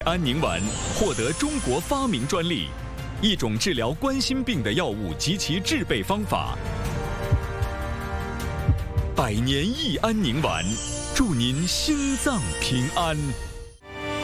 安宁丸获得中国发明专利，一种治疗冠心病的药物及其制备方法。100年益安宁丸，祝您心脏平安。